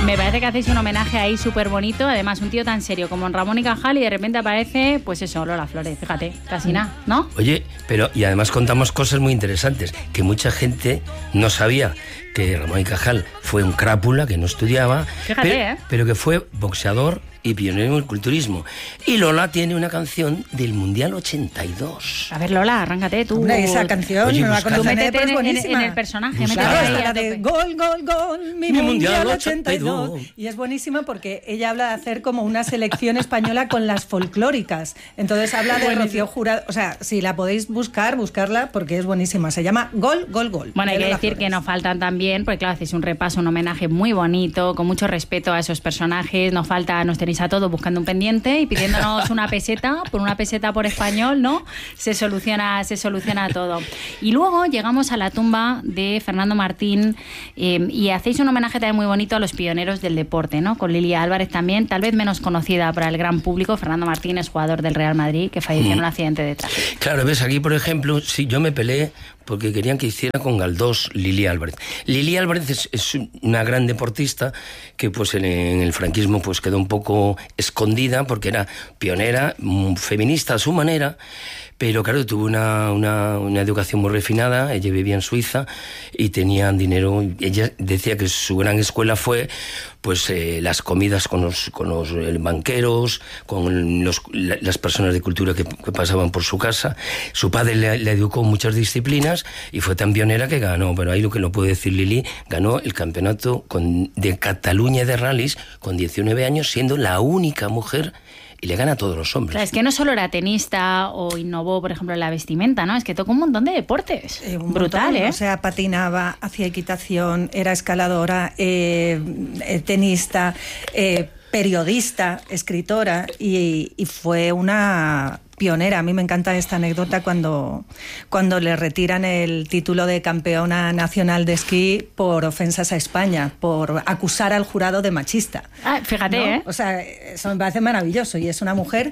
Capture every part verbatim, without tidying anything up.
Me parece que hacéis un homenaje ahí súper bonito. Además, un tío tan serio como Ramón y Cajal y de repente aparece, pues eso, Lola Flores. Fíjate, casi nada, ¿no? Oye, pero y además contamos cosas muy interesantes que mucha gente no sabía. Que Ramón y Cajal fue un crápula que no estudiaba, Fíjate, pero, ¿eh? pero que fue boxeador y pionero en el culturismo. Y Lola tiene una canción del Mundial ochenta y dos. A ver, Lola, arráncate tú. Hombre, esa canción, Oye, no la busca- Tú conocen, métete pero es en, en- buenísima. en el personaje. Busca- Métete Claro, ahí está a la de tope. gol, gol, gol, mi, Mi mundial Mundial ochenta y dos. ochenta y dos. Y es buenísima porque ella habla de hacer como una selección española con las folclóricas. Entonces habla de Buenísimo. Rocío Jurado. O sea, si la podéis buscar, buscarla porque es buenísima. Se llama Gol, Gol, Gol. Bueno, hay de que Lola decir Flores. que nos faltan también, porque claro, hacéis un repaso, un homenaje muy bonito, con mucho respeto a esos personajes. Nos falta, nos tenéis a todos buscando un pendiente y pidiéndonos una peseta, por una peseta por español, ¿no? Se soluciona, se soluciona todo. Y luego llegamos a la tumba de Fernando Martín eh, y hacéis un homenaje también muy bonito a los pioneros del deporte, ¿no? Con Lilia Álvarez también, tal vez menos conocida para el gran público. Fernando Martín es jugador del Real Madrid que falleció en un accidente de tráfico. Claro, ves, aquí por ejemplo, sí, yo me peleé porque querían que hiciera con Galdós Lili Álvarez. Lili Álvarez es, es una gran deportista que pues en, en el franquismo pues quedó un poco escondida porque era pionera, feminista a su manera, pero claro, tuvo una, una, una educación muy refinada. Ella vivía en Suiza y tenían dinero. Ella decía que su gran escuela fue pues eh, las comidas con los, con los eh, banqueros, con los, la, las personas de cultura que, que pasaban por su casa. Su padre le, le educó muchas disciplinas y fue tan pionera que ganó, pero ahí lo que no puede decir Lili, ganó el campeonato con, de Cataluña de rallies con diecinueve años, siendo la única mujer. Y le gana a todos los hombres. O sea, es que no solo era tenista o innovó, por ejemplo, en la vestimenta, ¿no? Es que tocó un montón de deportes. Eh, un Brutal, montón. ¿eh? O sea, patinaba, hacía equitación, era escaladora, eh, eh, tenista, eh, periodista, escritora y, y fue una pionera. A mí me encanta esta anécdota cuando, cuando le retiran el título de campeona nacional de esquí por ofensas a España, por acusar al jurado de machista. Ah, fíjate, ¿no? ¿eh? O sea, eso me parece maravilloso y es una mujer.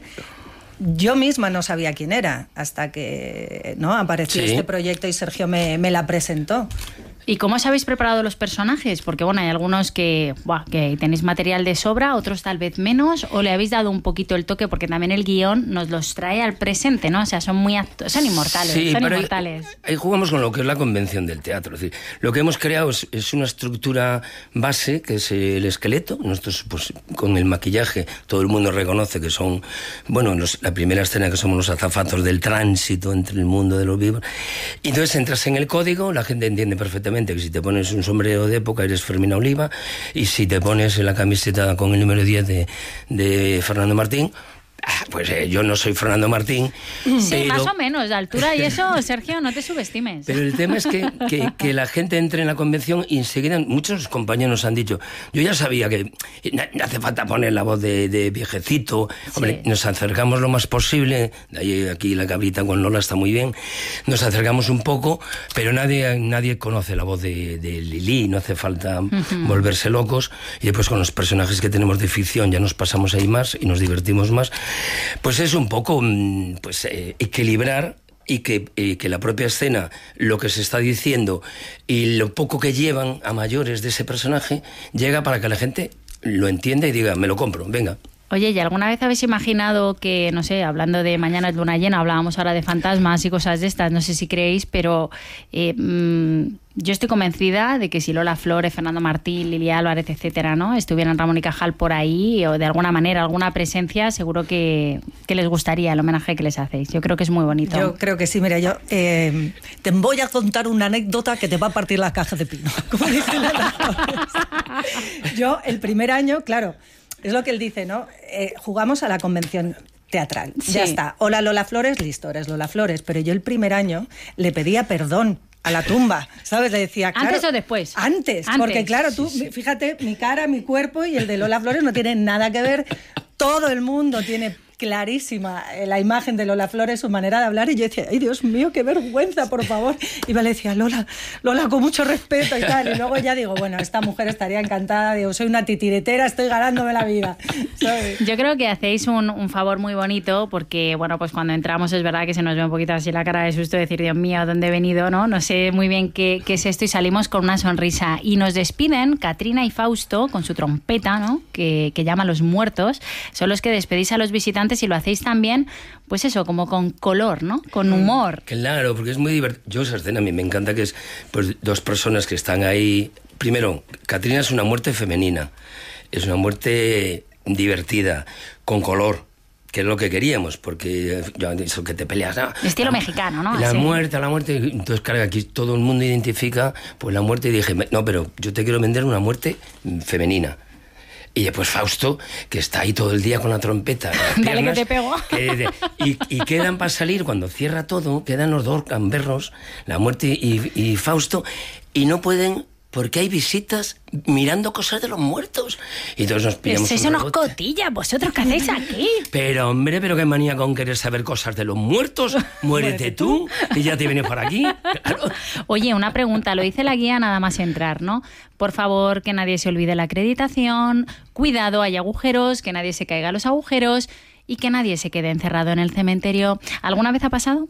Yo misma no sabía quién era hasta que no apareció Sí. este proyecto y Sergio me, me la presentó. ¿Y cómo os habéis preparado los personajes? Porque bueno, hay algunos que, buah, que tenéis material de sobra, otros tal vez menos, o le habéis dado un poquito el toque, porque también el guión nos los trae al presente, ¿no? O sea, son muy actu- son inmortales, Sí, son pero ahí- inmortales. Ahí, jugamos con lo que es la convención del teatro. Es decir, lo que hemos creado es, es una estructura base, que es el esqueleto. Nosotros, pues, con el maquillaje, todo el mundo reconoce que son, bueno, los, la primera escena que somos los azafatos del tránsito entre el mundo de los vivos. Y entonces entras en el código, la gente entiende perfectamente que si te pones un sombrero de época eres Fermina Oliva, y si te pones la camiseta con el número diez de, de Fernando Martín, pues eh, yo no soy Fernando Martín. Sí, pero, más o menos, de altura y eso, Sergio, no te subestimes. Pero el tema es que, que, que la gente entre en la convención y enseguida, muchos compañeros nos han dicho, yo ya sabía que no, no hace falta poner la voz de, de viejecito. Hombre, Sí. nos acercamos lo más posible, de ahí aquí la cabrita con Lola está muy bien, nos acercamos un poco, pero nadie, nadie conoce la voz de, de Lili, no hace falta uh-huh. volverse locos, y después con los personajes que tenemos de ficción ya nos pasamos ahí más y nos divertimos más. Pues es un poco pues eh, equilibrar y que, eh, que la propia escena, lo que se está diciendo y lo poco que llevan a mayores de ese personaje, llega para que la gente lo entienda y diga, me lo compro, venga. Oye, ¿y alguna vez habéis imaginado que, no sé, hablando de Mañana es luna llena, hablábamos ahora de fantasmas y cosas de estas, no sé si creéis, pero eh, mmm, yo estoy convencida de que si Lola Flores, Fernando Martín, Lilia Álvarez, etcétera, ¿no?, estuvieran Ramón y Cajal por ahí, o de alguna manera, alguna presencia, seguro que, que les gustaría el homenaje que les hacéis. Yo creo que es muy bonito. Yo creo que sí, mira, yo eh, te voy a contar una anécdota que te va a partir las cajas de pino, como dicen las razones. Yo, el primer año, claro, es lo que él dice, ¿no? Eh, jugamos a la convención teatral. Sí. Ya está. Hola Lola Flores, listo, eres Lola Flores. Pero yo el primer año le pedía perdón a la tumba, ¿sabes? Le decía, claro, ¿antes o después? Antes, antes. Porque claro, tú, sí, sí. fíjate, mi cara, mi cuerpo y el de Lola Flores no tienen nada que ver. Todo el mundo tiene clarísima la imagen de Lola Flores, su manera de hablar, y yo decía, ay Dios mío, qué vergüenza, por favor. Y me le decía, Lola, Lola, con mucho respeto y tal. Y luego ya digo, bueno, esta mujer estaría encantada, digo, soy una titiretera, estoy ganándome la vida, ¿sabes? Yo creo que hacéis un, un favor muy bonito, porque, bueno, pues cuando entramos es verdad que se nos ve un poquito así la cara de susto, decir, Dios mío, ¿dónde he venido? No, no sé muy bien qué, qué es esto, y salimos con una sonrisa. Y nos despiden Catrina y Fausto con su trompeta, ¿no? Que, que llama a los muertos. Son los que despedís a los visitantes y lo hacéis también, pues eso, como con color, ¿no? Con humor. Claro, porque es muy divertido. Yo esa escena a mí me encanta, que es pues dos personas que están ahí. Primero, Catrina es una muerte femenina, es una muerte divertida, con color, que es lo que queríamos, porque yo eso que te peleas, ¿no? Estilo la, mexicano, ¿no? La Así. muerte, la muerte. Entonces, claro, aquí todo el mundo identifica pues la muerte, y dije, no, pero yo te quiero vender una muerte femenina. Y después Fausto, que está ahí todo el día con la trompeta. Dale que te pego. Que, y, y quedan para salir, cuando cierra todo, quedan los dos gamberros, la muerte y, y Fausto, y no pueden, porque hay visitas mirando cosas de los muertos. Y todos nos pillamos. Pues eso nos cotilla, ¿vosotros qué hacéis aquí? Pero hombre, pero qué manía con querer saber cosas de los muertos. Muérete tú, y ya te vienes por aquí. Claro. Oye, una pregunta, lo dice la guía nada más entrar, ¿no? Por favor, que nadie se olvide la acreditación, cuidado, hay agujeros, que nadie se caiga a los agujeros y que nadie se quede encerrado en el cementerio. ¿Alguna vez ha pasado?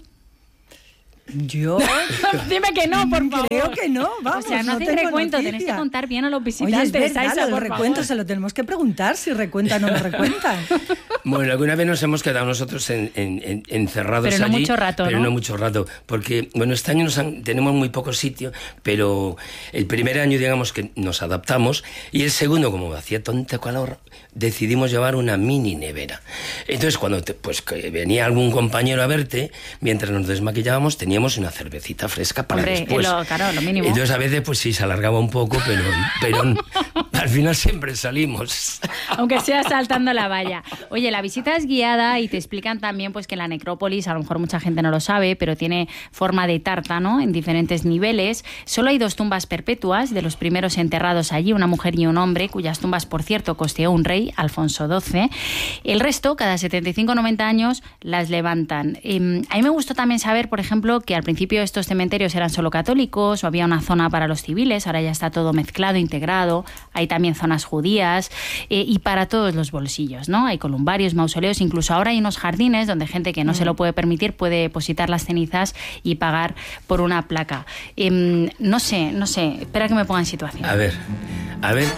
Yo Dime que no, por favor. creo que no, vamos. O sea, no, no hacéis tengo recuento, noticia. tenéis que contar bien a los Oye, visitantes. es verdad, Aiza, lo por del recuento favor. se lo tenemos que preguntar, si recuentan o no recuentan. Bueno, alguna vez nos hemos quedado nosotros en, en, en, encerrados Pero no allí, mucho rato, pero ¿no? no mucho rato, porque bueno, este año nos han, tenemos muy poco sitio, pero el primer año digamos que nos adaptamos, y el segundo, como hacía tonta calor, decidimos llevar una mini nevera. Entonces cuando te, pues que venía algún compañero a verte, mientras nos desmaquillábamos, teníamos una cervecita fresca para Hombre, después. Lo, claro, lo mínimo. Entonces a veces pues sí se alargaba un poco, pero, pero al final siempre salimos. Aunque sea saltando la valla. Oye, la visita es guiada y te explican también pues que la necrópolis, a lo mejor mucha gente no lo sabe, pero tiene forma de tarta, ¿no? En diferentes niveles. Solo hay dos tumbas perpetuas de los primeros enterrados allí, una mujer y un hombre, cuyas tumbas, por cierto, costeó un rey, Alfonso doce. El resto, cada setenta y cinco o noventa años, las levantan. Eh, a mí me gustó también saber, por ejemplo, que al principio estos cementerios eran solo católicos o había una zona para los civiles, ahora ya está todo mezclado, integrado, hay también zonas judías eh, y para todos los bolsillos, ¿no? Hay columbarios, mausoleos, incluso ahora hay unos jardines donde gente que no mm. se lo puede permitir puede depositar las cenizas y pagar por una placa. Eh, no sé, no sé, espera que me ponga en situación. A ver, a ver...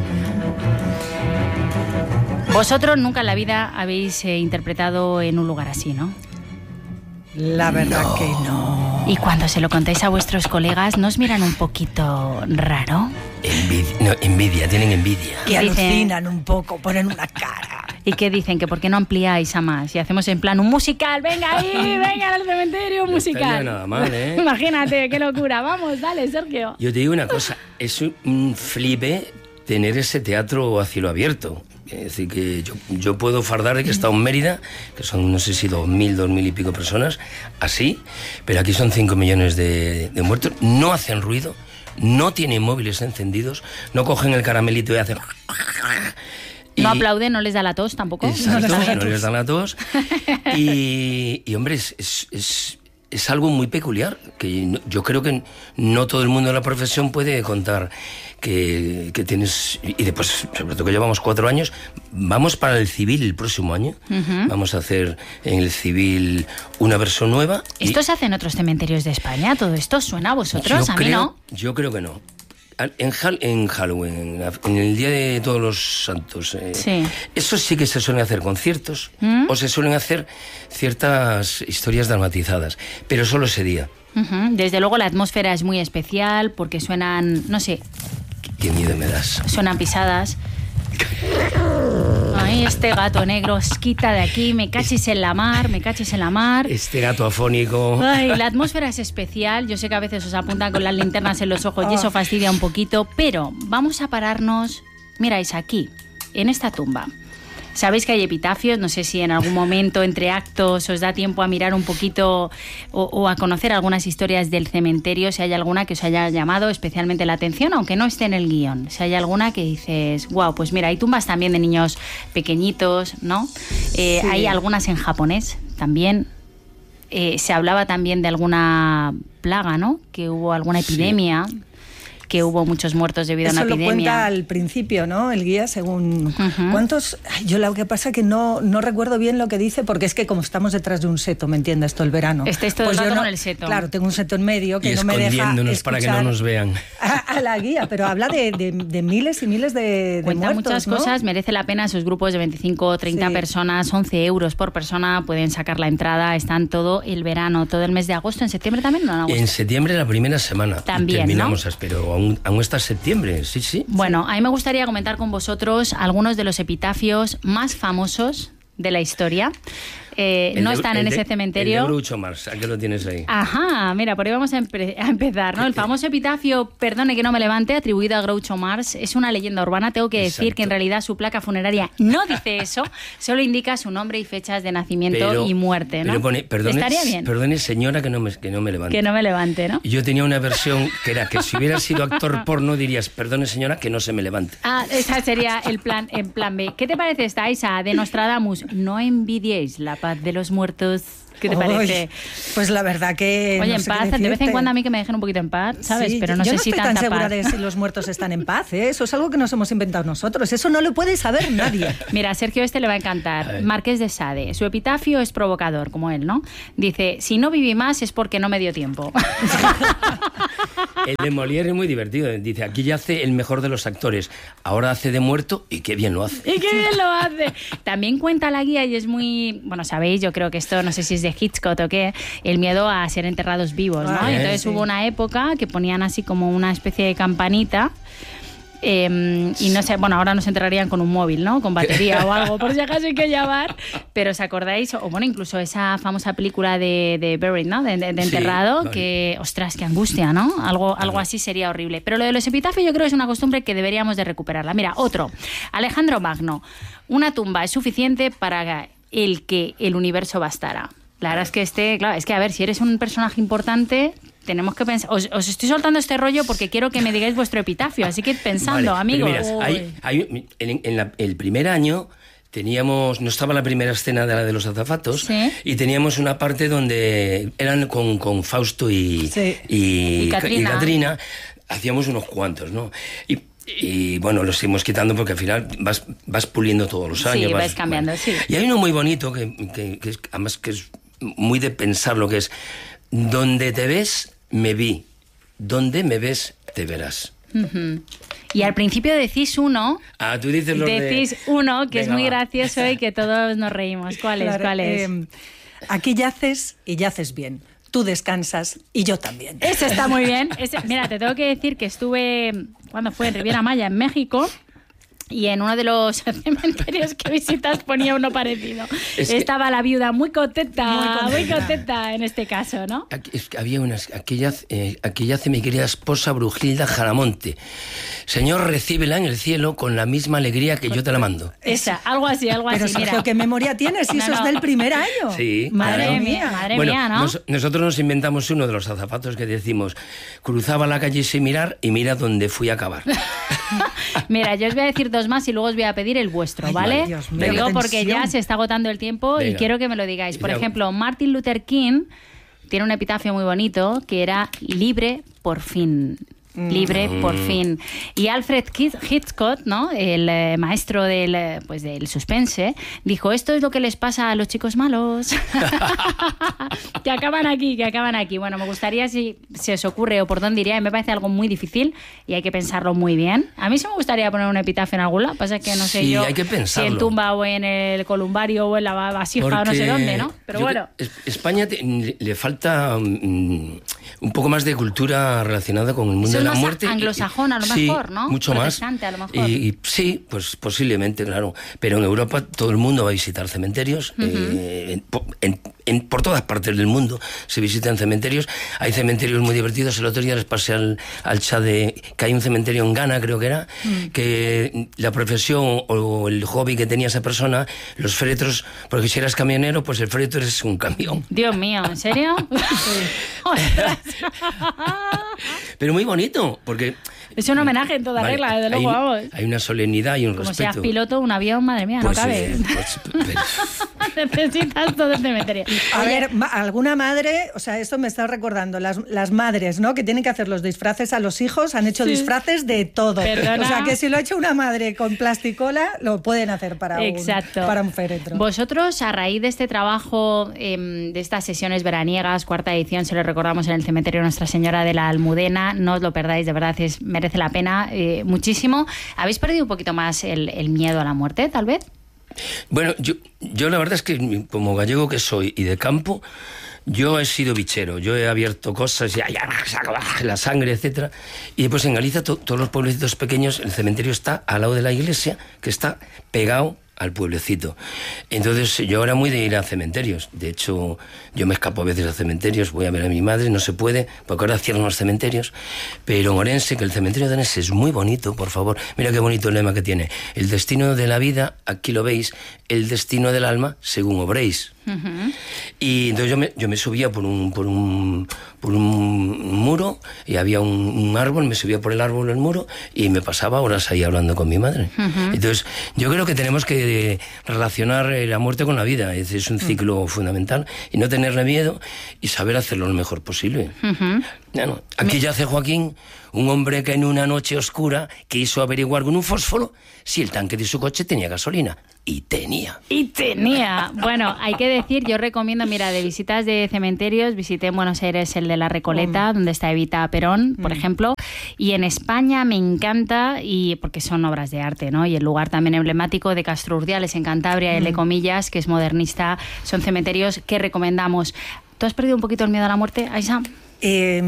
Vosotros nunca en la vida habéis eh, interpretado en un lugar así, ¿no? La verdad no. que no. Y cuando se lo contáis a vuestros colegas, ¿no os miran un poquito raro? Envidia, no, envidia, tienen envidia. Que alucinan un poco, ponen una cara. ¿Y qué dicen? ¿Que por qué no ampliáis a más? Y hacemos en plan un musical, venga ahí, venga al cementerio, un musical. No estaría nada mal, ¿eh? Imagínate, qué locura. Vamos, dale, Sergio. Yo te digo una cosa, es un flipe tener ese teatro a cielo abierto. Es decir, que yo, yo puedo fardar de que he estado en Mérida, que son, no sé si dos mil, dos mil y pico personas, así, pero aquí son cinco millones de, de muertos, no hacen ruido, no tienen móviles encendidos, no cogen el caramelito y hacen... Y, no aplauden, no les da la tos tampoco. Exacto, no les da la no tos. les da la tos. Y, y hombre, es... es, es Es algo muy peculiar, que no, yo creo que no todo el mundo de la profesión puede contar que, que tienes... Y después, sobre todo que llevamos cuatro años, vamos para el civil el próximo año. Uh-huh. Vamos a hacer en el civil una versión nueva. ¿Esto y... se hace en otros cementerios de España? ¿Todo esto suena a vosotros? Yo a creo, mí no. Yo creo que no. En, Hall, en Halloween, en el Día de Todos los Santos, eh, sí. eso sí que se suelen hacer conciertos ¿Mm? o se suelen hacer ciertas historias dramatizadas, pero solo ese día. Uh-huh. Desde luego la atmósfera es muy especial porque suenan, no sé... Qué miedo me das. Suenan pisadas. Ay, este gato negro, quita de aquí, me cachis en la mar, me cachis en la mar. Este gato afónico. Ay, la atmósfera es especial, yo sé que a veces os apuntan con las linternas en los ojos y eso fastidia un poquito, pero vamos a pararnos, miráis aquí, en esta tumba. Sabéis que hay epitafios, no sé si en algún momento entre actos os da tiempo a mirar un poquito o, o a conocer algunas historias del cementerio, si hay alguna que os haya llamado especialmente la atención, aunque no esté en el guión. Si hay alguna que dices, wow, pues mira, hay tumbas también de niños pequeñitos, ¿no? Eh, sí. Hay algunas en japonés también. Eh, se hablaba también de alguna plaga, ¿no? Que hubo alguna epidemia. Sí. Que hubo muchos muertos debido Eso a una epidemia. Eso lo cuenta al principio, ¿no? El guía, según... Uh-huh. ¿Cuántos...? Ay, yo lo que pasa es que no, no recuerdo bien lo que dice, porque es que como estamos detrás de un seto, ¿me entiendes? Todo el verano. Estáis todo pues el rato no, con el seto. Claro, tengo un seto en medio que y no me deja escondiéndonos para que no nos vean. A, a la guía, pero habla de, de, de miles y miles de, de Cuenta muertos, muchas ¿no? cosas, merece la pena esos grupos de veinticinco o treinta sí. personas, once euros por persona, pueden sacar la entrada, están todo el verano, todo el mes de agosto, en septiembre también, ¿no? En, agosto. En septiembre la primera semana. También, terminamos, ¿no? pero aún, aún está septiembre, sí, sí. Bueno, a mí me gustaría comentar con vosotros algunos de los epitafios más famosos de la historia. Eh, no de, están en de, ese cementerio. El de Groucho Marx, ¿a qué lo tienes ahí? Ajá, mira, por ahí vamos a, empe a empezar, ¿no? El famoso epitafio, perdone que no me levante, atribuido a Groucho Marx, es una leyenda urbana. Tengo que decir Exacto. que en realidad su placa funeraria no dice eso, solo indica su nombre y fechas de nacimiento pero, y muerte, ¿no? Pero pone, perdone, Estaría bien. Perdone, señora, que no, me, que no me levante. Que no me levante, ¿no? Yo tenía una versión que era que si hubiera sido actor porno dirías, perdone, señora, que no se me levante. Ah, ese sería el plan, en plan B. ¿Qué te parece esta, Isa, de Nostradamus? No envidiéis la paz de los muertos. ¿Qué te parece? Uy, pues la verdad que... Oye, no en sé paz, de vez en cuando a mí que me dejen un poquito en paz, ¿sabes? Sí, pero no yo sé no si estoy tanta tan segura paz. de si los muertos están en paz, ¿eh? Eso es algo que nos hemos inventado nosotros. Eso no lo puede saber nadie. Mira, a Sergio este le va a encantar. A Marqués de Sade. Su epitafio es provocador, como él, ¿no? Dice, si no viví más es porque no me dio tiempo. El de Molière es muy divertido. Dice, aquí yace el mejor de los actores. Ahora hace de muerto y qué bien lo hace. Y qué bien lo hace. También cuenta la guía y es muy... Bueno, sabéis, yo creo que esto, no sé si es de Hitchcock o qué, el miedo a ser enterrados vivos, ¿no? Ah, Entonces sí. hubo una época que ponían así como una especie de campanita. Eh, y no sé, bueno, ahora nos enterrarían con un móvil, ¿no? Con batería o algo, por si acaso hay que llamar. Pero ¿os acordáis? O bueno, incluso esa famosa película de, de Buried, ¿no? De, de, de enterrado, sí, vale. que, ostras, qué angustia, ¿no? Algo, algo así sería horrible. Pero lo de los epitafios yo creo que es una costumbre que deberíamos de recuperarla. Mira, otro. Alejandro Magno. Una tumba es suficiente para el que el universo bastara. La verdad es que este, claro, es que a ver, si eres un personaje importante, tenemos que pensar. Os, os estoy soltando este rollo porque quiero que me digáis vuestro epitafio, así que pensando, vale, amigos. Mira, hay, hay, en, en la, el primer año teníamos, no estaba la primera escena de la de los azafatos, ¿sí? Y teníamos una parte donde eran con, con Fausto y, sí. y, y Catrina. y Catrina, hacíamos unos cuantos, ¿no? Y, Y bueno, los seguimos quitando porque al final vas, vas puliendo todos los años. Sí, vas, vas cambiando, bueno. sí. Y hay uno muy bonito, que, que, que es, además que es muy de pensar lo que es, donde te ves, me vi, donde me ves, te verás. Uh-huh. Y al principio decís uno, ah, tú dices los decís de... uno que Venga, es muy va. gracioso y que todos nos reímos. ¿Cuál es? Claro, ¿Cuál es? Eh, aquí yaces y yaces bien. Tú descansas y yo también. Ese está muy bien. Ese, mira, te tengo que decir que estuve, ¿cuándo fue? En Riviera Maya, en México. Y en uno de los cementerios que visitas ponía uno parecido. Es Estaba la viuda muy contenta, muy contenta, muy contenta en este caso, ¿no? Aquí, es que había unas, aquí yace, eh, aquí yace mi querida esposa Brujilda Jaramonte. Señor, recíbela en el cielo con la misma alegría que yo te la mando. Esa, algo así, algo Pero así. Sergio, mira. ¿qué memoria tienes? Si no, eso no. es del primer año. Sí, madre claro. mía, madre bueno, mía, ¿no? Nos, nosotros nos inventamos uno de los azafatos que decimos, cruzaba la calle sin mirar y mira dónde fui a acabar. Mira, yo os voy a decir dos más y luego os voy a pedir el vuestro, ¿vale? Ay, Dios mío, Lo digo porque tensión. ya se está agotando el tiempo. Venga. Y quiero que me lo digáis. Por ejemplo, Martin Luther King tiene un epitafio muy bonito que era libre por fin. Libre mm. por fin. Y Alfred Hitchcock, ¿no? El eh, maestro del, pues, del suspense, dijo, esto es lo que les pasa a los chicos malos. que acaban aquí, que acaban aquí. Bueno, me gustaría si se os ocurre o por dónde iría. Me parece algo muy difícil y hay que pensarlo muy bien. A mí sí me gustaría poner un epitafio en algún lado. Pasa que no sé sí, yo hay que pensarlo. si en tumba o en el columbario o en la vasija Porque o no sé dónde, ¿no? Pero bueno. Que, España te, le falta um, un poco más de cultura relacionada con el mundo de la más muerte, anglosajón a lo sí, mejor, ¿no? Mucho más. A lo mejor. Y, y sí, pues posiblemente, claro. Pero en Europa todo el mundo va a visitar cementerios. Uh-huh. eh, en, en, por todas partes del mundo se visitan cementerios. Hay cementerios muy divertidos. El otro día les pasé al, al chat de que hay un cementerio en Ghana, creo que era, uh-huh. que la profesión o el hobby que tenía esa persona, los féretros, porque si eras camionero, pues el féretro es un camión. Dios mío, ¿en serio? Pero muy bonito, porque... Es un homenaje en toda vale, regla, desde luego, vamos. Hay una solemnidad y un Como respeto. Como seas piloto de un avión, madre mía, pues no cabe. Eh, pues, pero... Necesitas todo el cementerio. A ver, alguna madre, o sea, esto me está recordando, las, las madres, ¿no? Que tienen que hacer los disfraces a los hijos, han hecho sí. disfraces de todo. Perdona. O sea, que si lo ha hecho una madre con plasticola, lo pueden hacer para, Exacto. un, para un féretro. Vosotros, a raíz de este trabajo, eh, de estas sesiones veraniegas, cuarta edición, se lo recordamos en el cementerio Nuestra Señora de la Almudena, no os lo perdáis, de verdad, es, merece la pena eh, muchísimo. ¿Habéis perdido un poquito más el, el miedo a la muerte, tal vez? Bueno, yo, yo la verdad es que como gallego que soy y de campo, yo he sido bichero, yo he abierto cosas y la sangre, etcétera. Y después en Galicia, to, todos los pueblecitos pequeños, el cementerio está al lado de la iglesia, que está pegado al pueblecito. Entonces yo era muy de ir a cementerios. De hecho, yo me escapo a veces a cementerios, voy a ver a mi madre, no se puede, porque ahora cierran los cementerios. Pero en Orense, que el cementerio de Orense es muy bonito, por favor. Mira qué bonito el lema que tiene. El destino de la vida, aquí lo veis, el destino del alma, según obréis. Uh-huh. Y entonces yo me, yo me subía por un, por un por un muro y había un, un árbol, me subía por el árbol el muro y me pasaba horas ahí hablando con mi madre. Uh-huh. Entonces yo creo que tenemos que relacionar la muerte con la vida, es, es un ciclo uh-huh. fundamental y no tenerle miedo y saber hacerlo lo mejor posible. Uh-huh. Bueno, aquí yace Joaquín, un hombre que en una noche oscura quiso averiguar con un fósforo si el tanque de su coche tenía gasolina. Y tenía. Y tenía. Bueno, hay que decir, yo recomiendo, mira, de visitas de cementerios, visité en Buenos Aires el de La Recoleta, mm. donde está Evita Perón, por mm. ejemplo, y en España me encanta, y porque son obras de arte, ¿no? Y el lugar también emblemático de Castro Urdiales, en Cantabria, mm. L. Comillas, que es modernista, son cementerios que recomendamos. ¿Tú has perdido un poquito el miedo a la muerte, Aisha? Eh,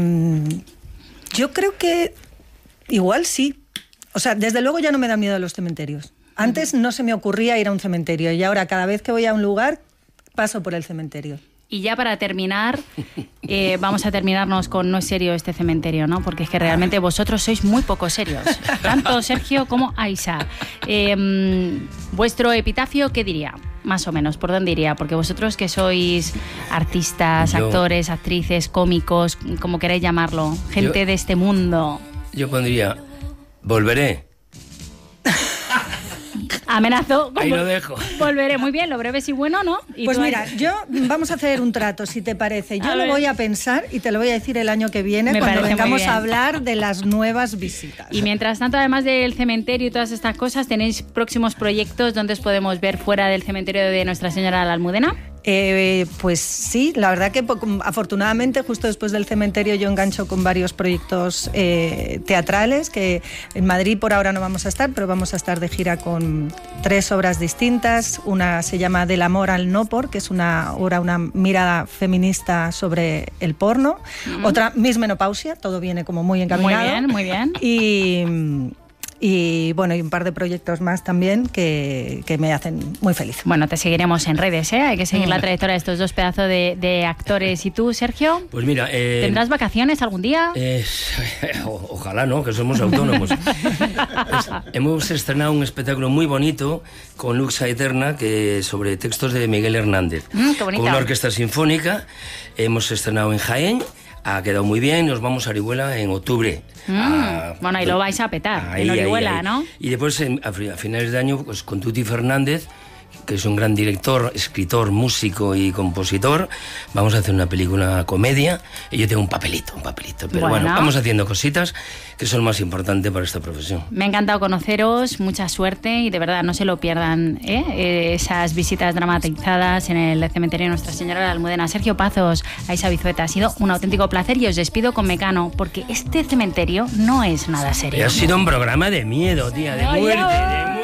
yo creo que igual sí. O sea, desde luego ya no me da miedo a los cementerios. Antes no se me ocurría ir a un cementerio y ahora cada vez que voy a un lugar paso por el cementerio. Y ya para terminar, eh, vamos a terminarnos con no es serio este cementerio, ¿no? Porque es que realmente vosotros sois muy poco serios, tanto Sergio como Aisha. Eh, vuestro epitafio, ¿qué diría? Más o menos, ¿por dónde iría? Porque vosotros que sois artistas, yo, actores, actrices, cómicos, como queráis llamarlo, gente yo, de este mundo. Yo pondría, volveré. Amenazo. Ahí lo dejo. Volveré. Muy bien, lo breve y bueno, ¿no? ¿Y pues mira, ahí? yo vamos a hacer un trato, si te parece. Yo a lo ver. voy a pensar y te lo voy a decir el año que viene, Me cuando vengamos a hablar de las nuevas visitas. Y mientras tanto, además del cementerio y todas estas cosas, ¿tenéis próximos proyectos donde os podemos ver fuera del cementerio de Nuestra Señora de la Almudena? Eh, pues sí, la verdad que afortunadamente justo después del cementerio yo engancho con varios proyectos eh, teatrales, que en Madrid por ahora no vamos a estar, pero vamos a estar de gira con tres obras distintas. Una se llama Del amor al no por, que es una obra, una mirada feminista sobre el porno. Mm. Otra, Miss Menopausia, todo viene como muy encaminado. Muy bien, muy bien. Y... Y bueno, y un par de proyectos más también que, que me hacen muy feliz. Bueno, te seguiremos en redes, ¿eh? Hay que seguir mm. la trayectoria de estos dos pedazos de, de actores. ¿Y tú, Sergio? Pues mira... Eh, ¿Tendrás vacaciones algún día? Eh, o, ojalá, ¿no? Que somos autónomos. es, hemos estrenado un espectáculo muy bonito con Luxa Eterna, que sobre textos de Miguel Hernández. Mm, qué bonito. Con una orquesta sinfónica. Hemos estrenado en Jaén. Ha quedado muy bien, nos vamos a Orihuela en octubre. Mm, a, bueno, y lo vais a petar, ahí, en Orihuela, ahí, ahí. ¿no? Y después, en, a finales de año, pues con Tuti Fernández, que es un gran director, escritor, músico y compositor, vamos a hacer una película comedia y yo tengo un papelito, un papelito. Pero bueno, bueno vamos haciendo cositas que son más importantes para esta profesión. Me ha encantado conoceros, mucha suerte y de verdad no se lo pierdan, ¿eh? Eh, esas visitas dramatizadas en el cementerio de Nuestra Señora de la Almudena. Sergio Pazos, Aisha Bizueta, ha sido un auténtico placer y os despido con Mecano, porque este cementerio no es nada serio. Ha sido un programa de miedo, tía, de muerte, de muerte.